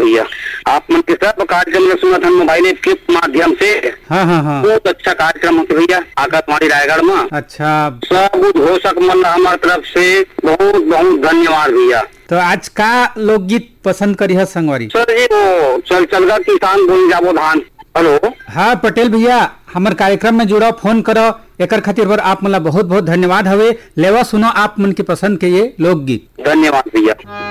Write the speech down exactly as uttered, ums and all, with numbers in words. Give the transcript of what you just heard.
भैया। आप मन के सब कार्यक्रम में सुना था मोबाइल ऐप के माध्यम से। हाँ हाँ हाँ। बहुत अच्छा कार्यक्रम होता भैया आकाशवाणी रायगढ़ में। अच्छा, सब घोषक मन हमारे तरफ से बहुत बहुत धन्यवाद भैया। तो आज का लोकगीत पसंद करी है संगवारी? सर जी वो चल चल का किसान बोल जाबो धान। हेलो हाँ पटेल भैया, हमारे कार्यक्रम में जुड़ो, फोन करो, एकर खातिर बर आप मला बहुत बहुत धन्यवाद हवे। लेवा सुनो आप मन की पसंद के ये लोकगीत। धन्यवाद भैया।